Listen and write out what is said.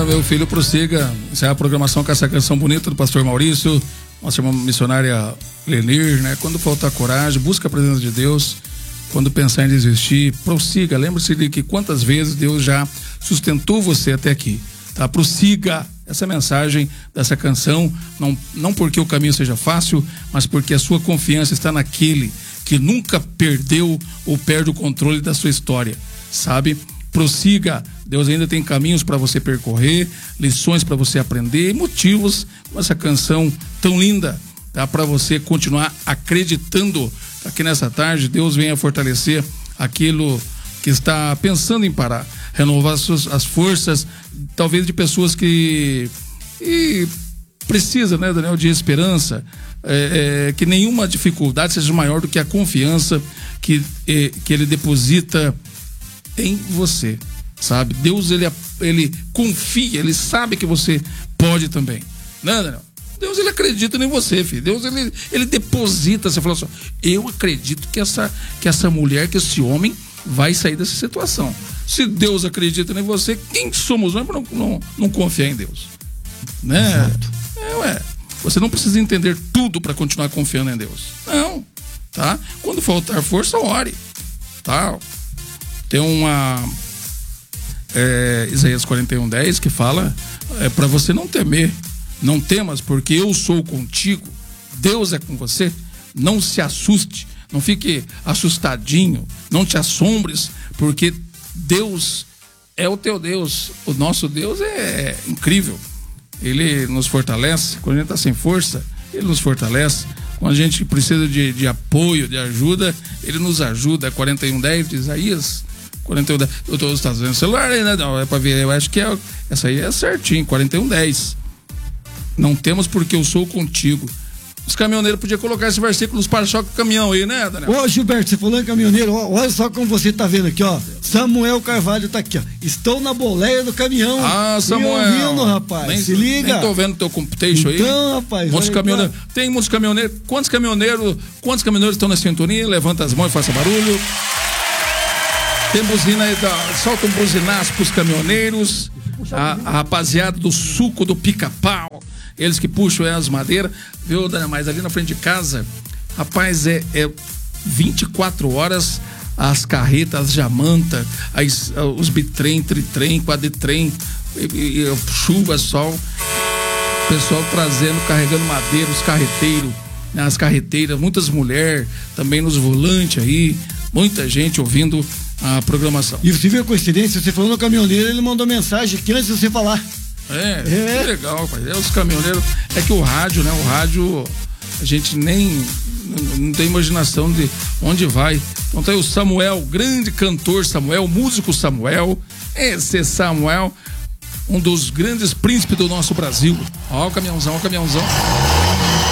meu filho, prossiga. Essa é a programação com essa canção bonita do pastor Maurício, nossa irmã missionária Lenir, né? Quando faltar coragem, busca a presença de Deus. Quando pensar em desistir, prossiga. Lembre-se de que quantas vezes Deus já sustentou você até aqui, tá? Prossiga essa mensagem dessa canção, não porque o caminho seja fácil, mas porque a sua confiança está naquele que nunca perdeu ou perde o controle da sua história, sabe? Prossiga, Deus ainda tem caminhos para você percorrer, lições para você aprender, motivos com essa canção tão linda, tá? Para você continuar acreditando. Aqui nessa tarde, Deus venha fortalecer aquilo que está pensando em parar, renovar as forças, talvez de pessoas que precisa, né, Daniel, de esperança, que nenhuma dificuldade seja maior do que a confiança que ele deposita em você, sabe? Deus, ele confia, ele sabe que você pode também, né, Daniel? Deus, ele acredita em você, filho. Deus, ele deposita. Você fala assim: eu acredito que essa mulher, que esse homem vai sair dessa situação. Se Deus acredita em você, quem somos nós para não confiar em Deus? Né? Exato. Você não precisa entender tudo para continuar confiando em Deus. Não, tá? Quando faltar força, ore, tá? Tem Isaías 41:10 que fala para você não temer. Não temas, porque eu sou contigo. Deus é com você. Não se assuste, não fique assustadinho, não te assombres, porque Deus é o teu Deus. O nosso Deus é incrível. Ele nos fortalece. Quando a gente está sem força, ele nos fortalece. Quando a gente precisa de apoio, de ajuda, ele nos ajuda. 41:10 de Isaías. 41:10. Eu estou vendo o celular aí, né? Não, é para ver. Eu acho que essa aí é certinho. 41:10. Não temos porque eu sou contigo. Os caminhoneiros podiam colocar esse versículo nos para-choques do caminhão aí, né, Daniel? Ô, Gilberto, você falou em caminhoneiro, olha só como você tá vendo aqui, ó. Samuel Carvalho tá aqui, ó. Estou na boleia do caminhão. Ah, Samuel. Me ouvindo, rapaz. Se liga. Nem tô vendo teu computation aí. Então, rapaz. Muitos caminhoneiros. Tem muitos caminhoneiros. Quantos caminhoneiros estão na sintonia? Levanta as mãos e faça barulho. Tem buzina aí, solta um buzinaço pros caminhoneiros. A rapaziada do suco do pica-pau. Eles que puxam as madeiras, viu, Daniel? Mas ali na frente de casa, rapaz, é 24 horas as carretas, as jamantas, os bitrem, tritrem, quadritrem, chuva, sol, o pessoal trazendo, carregando madeira, os carreteiros, né, as carreteiras, muitas mulheres também nos volantes aí, muita gente ouvindo a programação. E você viu a coincidência? Você falou no caminhoneiro, ele mandou mensagem aqui antes de você falar. Que legal, rapaz. Os caminhoneiros. É que o rádio, né? O rádio, a gente não tem imaginação de onde vai. Então tá aí o Samuel, grande cantor Samuel, músico Samuel. Esse Samuel, um dos grandes príncipes do nosso Brasil. Ó o caminhãozão, ó o caminhãozão.